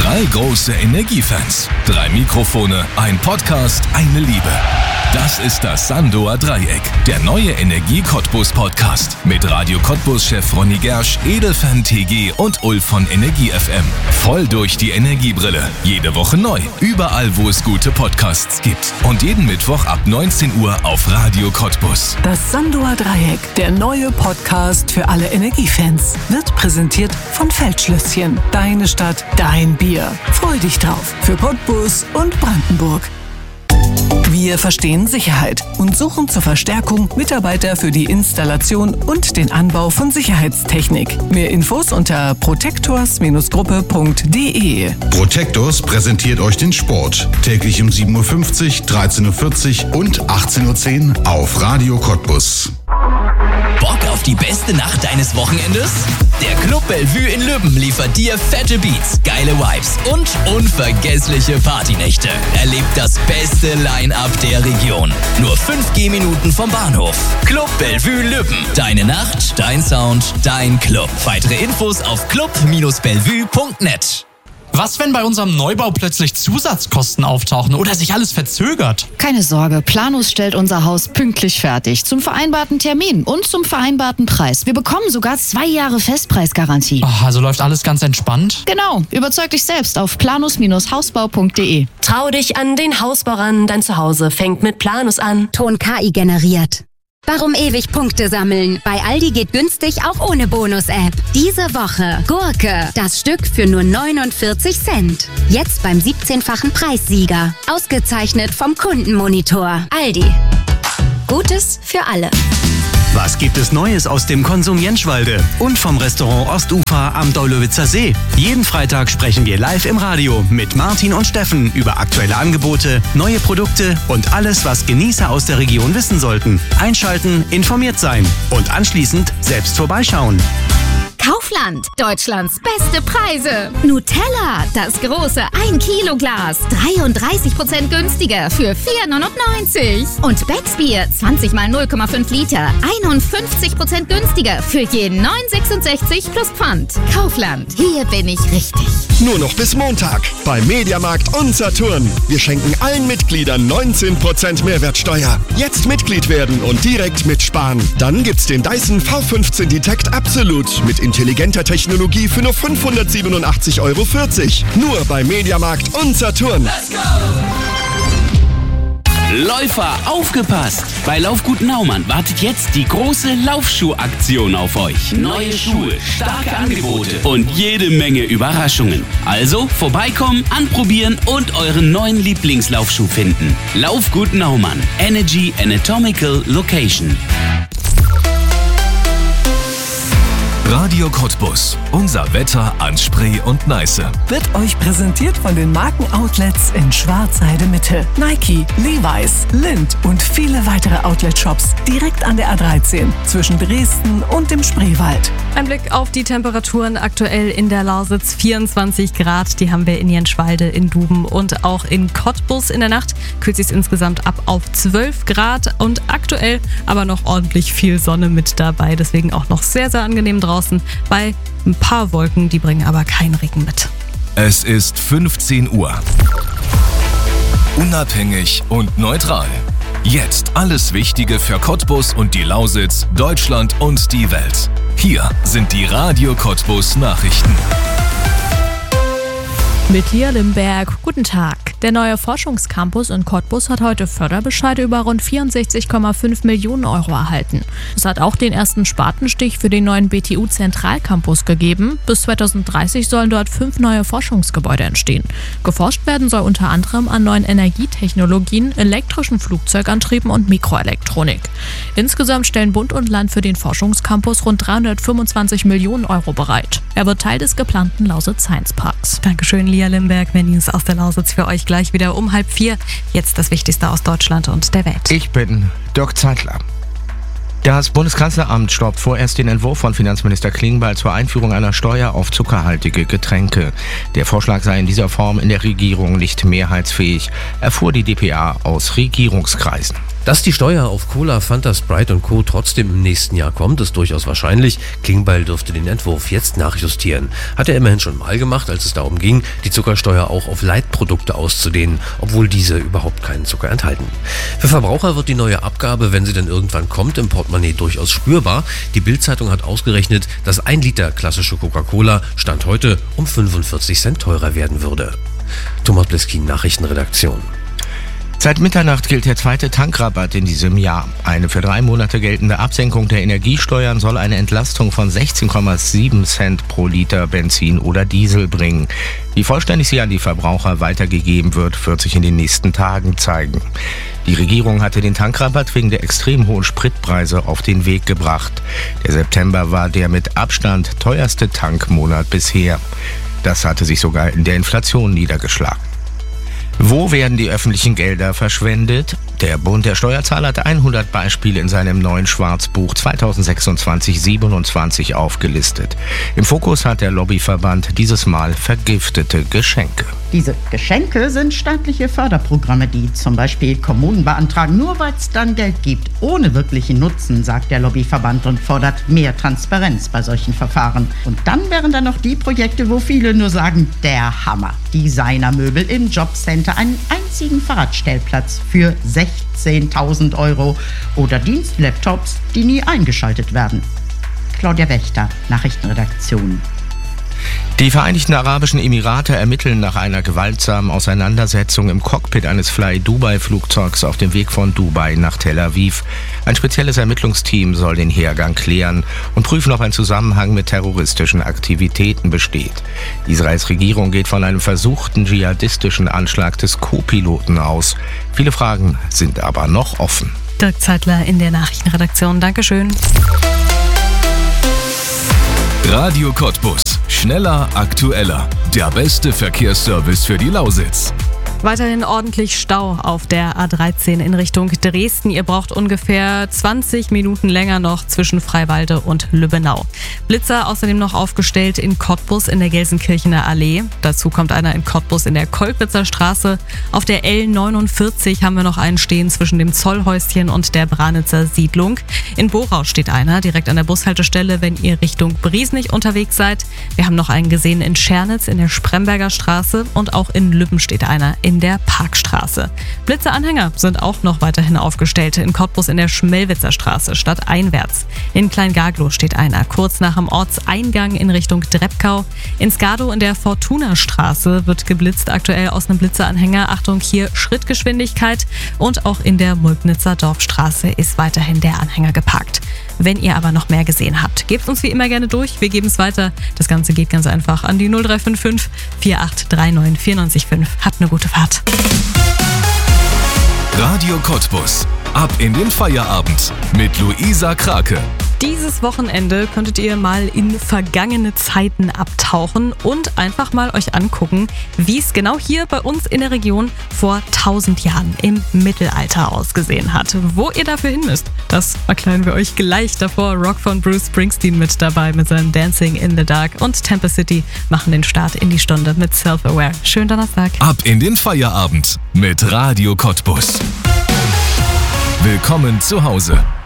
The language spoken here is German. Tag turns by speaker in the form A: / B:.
A: 3 große Energiefans, 3 Mikrofone, ein Podcast, eine Liebe. Das ist das Sandoer Dreieck, der neue Energie-Cottbus-Podcast. Mit Radio Cottbus-Chef Ronny Gersch, Edelfan TG und Ulf von Energie FM. Voll durch die Energiebrille. Jede Woche neu. Überall, wo es gute Podcasts gibt. Und jeden Mittwoch ab 19 Uhr auf Radio Cottbus.
B: Das Sandoer Dreieck, der neue Podcast für alle Energiefans, wird präsentiert von Feldschlösschen. Deine Stadt, dein Bier. Freu dich drauf. Für Cottbus und Brandenburg. Wir verstehen Sicherheit und suchen zur Verstärkung Mitarbeiter für die Installation und den Anbau von Sicherheitstechnik. Mehr Infos unter protectors-gruppe.de.
C: Protectors präsentiert euch den Sport. Täglich um 7.50 Uhr, 13.40 Uhr und 18.10 Uhr auf Radio Cottbus.
D: Bock auf die beste Nacht deines Wochenendes? Der Club Bellevue in Lübben liefert dir fette Beats, geile Vibes und unvergessliche Partynächte. Erlebt das beste Line-Up der Region. Nur 5 Gehminuten vom Bahnhof. Club Bellevue Lübben. Deine Nacht, dein Sound, dein Club. Weitere Infos auf club-bellevue.net.
E: Was, wenn bei unserem Neubau plötzlich Zusatzkosten auftauchen oder sich alles verzögert?
F: Keine Sorge, Planus stellt unser Haus pünktlich fertig. Zum vereinbarten Termin und zum vereinbarten Preis. Wir bekommen sogar 2 Jahre Festpreisgarantie.
E: Ach, also läuft alles ganz entspannt?
F: Genau, überzeug dich selbst auf planus-hausbau.de.
G: Trau dich an den Hausbau ran, dein Zuhause fängt mit Planus an.
H: Ton KI generiert. Warum ewig Punkte sammeln? Bei Aldi geht günstig auch ohne Bonus-App. Diese Woche Gurke, das Stück für nur 49 Cent. Jetzt beim 17-fachen Preissieger. Ausgezeichnet vom Kundenmonitor. Aldi. Gutes für alle.
I: Was gibt es Neues aus dem Konsum Jenschwalde und vom Restaurant Ostufer am Daulowitzer See? Jeden Freitag sprechen wir live im Radio mit Martin und Steffen über aktuelle Angebote, neue Produkte und alles, was Genießer aus der Region wissen sollten. Einschalten, informiert sein und anschließend selbst vorbeischauen.
J: Kaufland, Deutschlands beste Preise. Nutella, das große 1-Kilo-Glas, 33% günstiger für 4,99. Und Becksbier, 20 mal 0,5 Liter, 51% günstiger für je 9,66 plus Pfand. Kaufland, hier bin ich richtig.
K: Nur noch bis Montag bei Mediamarkt und Saturn. Wir schenken allen Mitgliedern 19% Mehrwertsteuer. Jetzt Mitglied werden und direkt mitsparen. Dann gibt's den Dyson V15 Detect Absolut mit intelligenter Technologie für nur 587,40 €. Nur bei Mediamarkt und Saturn.
L: Let's go! Läufer, aufgepasst! Bei Laufgut Naumann wartet jetzt die große Laufschuhaktion auf euch. Neue Schuhe, starke Angebote und jede Menge Überraschungen. Also vorbeikommen, anprobieren und euren neuen Lieblingslaufschuh finden. Laufgut Naumann. Energy Anatomical Location.
A: Radio Cottbus. Unser Wetter an Spree und Neiße.
B: Wird euch präsentiert von den Markenoutlets in Schwarzheide Mitte. Nike, Levi's, Lindt und viele weitere Outlet-Shops direkt an der A13 zwischen Dresden und dem Spreewald.
M: Ein Blick auf die Temperaturen aktuell in der Lausitz. 24 Grad, die haben wir in Jenschwalde, in Duben und auch in Cottbus. In der Nacht kühlt sich insgesamt ab auf 12 Grad und aktuell aber noch ordentlich viel Sonne mit dabei. Deswegen auch noch sehr, sehr angenehm draußen bei ein paar Wolken, die bringen aber keinen Regen mit.
A: Es ist 15 Uhr. Unabhängig und neutral. Jetzt alles Wichtige für Cottbus und die Lausitz, Deutschland und die Welt. Hier sind die Radio Cottbus Nachrichten.
N: Mit Lia Limberg, guten Tag. Der neue Forschungscampus in Cottbus hat heute Förderbescheide über rund 64,5 Millionen € erhalten. Es hat auch den ersten Spatenstich für den neuen BTU-Zentralcampus gegeben. Bis 2030 sollen dort 5 neue Forschungsgebäude entstehen. Geforscht werden soll unter anderem an neuen Energietechnologien, elektrischen Flugzeugantrieben und Mikroelektronik. Insgesamt stellen Bund und Land für den Forschungscampus rund 325 Millionen € bereit. Er wird Teil des geplanten Lausitz Science Parks.
M: Dankeschön, Lia Limberg. Mehr News aus der Lausitz für euch gleich wieder um 3:30. Jetzt das Wichtigste aus Deutschland und der Welt.
O: Ich bin Dirk Zeitler. Das Bundeskanzleramt stoppt vorerst den Entwurf von Finanzminister Klingbeil zur Einführung einer Steuer auf zuckerhaltige Getränke. Der Vorschlag sei in dieser Form in der Regierung nicht mehrheitsfähig, erfuhr die dpa aus Regierungskreisen.
P: Dass die Steuer auf Cola, Fanta, Sprite und Co. trotzdem im nächsten Jahr kommt, ist durchaus wahrscheinlich. Klingbeil dürfte den Entwurf jetzt nachjustieren. Hat er immerhin schon mal gemacht, als es darum ging, die Zuckersteuer auch auf Leitprodukte auszudehnen, obwohl diese überhaupt keinen Zucker enthalten. Für Verbraucher wird die neue Abgabe, wenn sie dann irgendwann kommt, im Portemonnaie durchaus spürbar. Die Bild-Zeitung hat ausgerechnet, dass 1 Liter klassische Coca-Cola Stand heute um 45 Cent teurer werden würde. Thomas Bliskin, Nachrichtenredaktion.
O: Seit Mitternacht gilt der zweite Tankrabatt in diesem Jahr. Eine für 3 Monate geltende Absenkung der Energiesteuern soll eine Entlastung von 16,7 Cent pro Liter Benzin oder Diesel bringen. Wie vollständig sie an die Verbraucher weitergegeben wird sich in den nächsten Tagen zeigen. Die Regierung hatte den Tankrabatt wegen der extrem hohen Spritpreise auf den Weg gebracht. Der September war der mit Abstand teuerste Tankmonat bisher. Das hatte sich sogar in der Inflation niedergeschlagen. Wo werden die öffentlichen Gelder verschwendet? Der Bund der Steuerzahler hat 100 Beispiele in seinem neuen Schwarzbuch 2026-27 aufgelistet. Im Fokus hat der Lobbyverband dieses Mal vergiftete Geschenke.
Q: Diese Geschenke sind staatliche Förderprogramme, die zum Beispiel Kommunen beantragen, nur weil es dann Geld gibt, ohne wirklichen Nutzen, sagt der Lobbyverband und fordert mehr Transparenz bei solchen Verfahren. Und dann wären da noch die Projekte, wo viele nur sagen, der Hammer. Designermöbel im Jobcenter, einen einzigen Fahrradstellplatz für 16.000 € oder Dienstlaptops, die nie eingeschaltet werden. Claudia Wächter, Nachrichtenredaktion.
O: Die Vereinigten Arabischen Emirate ermitteln nach einer gewaltsamen Auseinandersetzung im Cockpit eines Fly-Dubai-Flugzeugs auf dem Weg von Dubai nach Tel Aviv. Ein spezielles Ermittlungsteam soll den Hergang klären und prüfen, ob ein Zusammenhang mit terroristischen Aktivitäten besteht. Israels Regierung geht von einem versuchten dschihadistischen Anschlag des Co-Piloten aus. Viele Fragen sind aber noch offen.
M: Dirk Zeitler in der Nachrichtenredaktion. Dankeschön.
A: Radio Cottbus. Schneller, aktueller. Der beste Verkehrsservice für die Lausitz.
M: Weiterhin ordentlich Stau auf der A13 in Richtung Dresden. Ihr braucht ungefähr 20 Minuten länger noch zwischen Freiwalde und Lübbenau. Blitzer außerdem noch aufgestellt in Cottbus in der Gelsenkirchener Allee. Dazu kommt einer in Cottbus in der Kolkwitzer Straße. Auf der L49 haben wir noch einen stehen zwischen dem Zollhäuschen und der Branitzer Siedlung. In Borau steht einer direkt an der Bushaltestelle, wenn ihr Richtung Briesnich unterwegs seid. Wir haben noch einen gesehen in Schernitz in der Spremberger Straße und auch in Lübben steht einer in der Parkstraße. Blitzeranhänger sind auch noch weiterhin aufgestellt. In Cottbus in der Schmelwitzer Straße stadteinwärts. In Kleingaglow steht einer kurz nach dem Ortseingang in Richtung Dreppkau. In Skadow in der Fortuna-Straße wird geblitzt, aktuell aus einem Blitzeranhänger. Achtung, hier Schrittgeschwindigkeit. Und auch in der Mulknitzer Dorfstraße ist weiterhin der Anhänger geparkt. Wenn ihr aber noch mehr gesehen habt, gebt uns wie immer gerne durch. Wir geben es weiter. Das Ganze geht ganz einfach an die 0355 4839 945. Habt eine gute Fahrt.
A: Radio Cottbus. Ab in den Feierabend mit Luisa Krake.
M: Dieses Wochenende könntet ihr mal in vergangene Zeiten abtauchen und einfach mal euch angucken, wie es genau hier bei uns in der Region vor 1000 Jahren im Mittelalter ausgesehen hat. Wo ihr dafür hin müsst, das erklären wir euch gleich. Davor Rock von Bruce Springsteen mit dabei mit seinem Dancing in the Dark und Tampa City machen den Start in die Stunde mit Self-Aware. Schönen Donnerstag.
A: Ab in den Feierabend mit Radio Cottbus. Willkommen zu Hause.